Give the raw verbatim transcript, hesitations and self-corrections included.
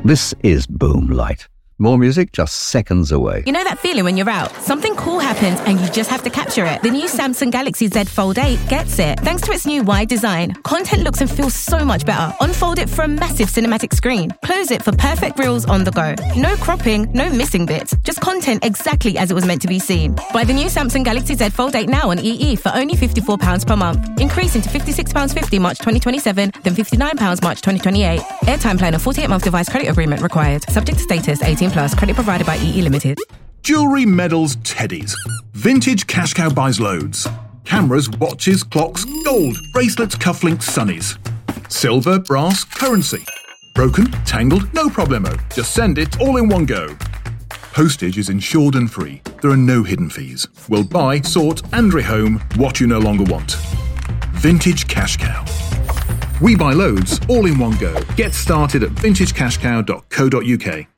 This is Boom Light. More music just seconds away. You know that feeling when you're out? Something cool happens and you just have to capture it. The new Samsung Galaxy Z Fold eight gets it. Thanks to its new wide design, content looks and feels so much better. Unfold it for a massive cinematic screen. Close it for perfect reels on the go. No cropping, no missing bits. Just content exactly as it was meant to be seen. Buy the new Samsung Galaxy Z Fold eight now on E E for only fifty-four pounds per month. Increasing to fifty-six pounds fifty March twenty twenty-seven, then fifty-nine pounds March twenty twenty-eight. Airtime plan and forty-eight month device credit agreement required. Subject to status, eighteen plus. Credit provided by E E Limited. Jewellery, medals, teddies. Vintage Cash Cow buys loads. Cameras, watches, clocks, gold, bracelets, cufflinks, sunnies. Silver, brass, currency. Broken, tangled, no problemo. Just send it all in one go. Postage is insured and free. There are no hidden fees. We'll buy, sort and rehome what you no longer want. Vintage Cash Cow. We buy loads all in one go. Get started at vintage cash cow dot co dot uk.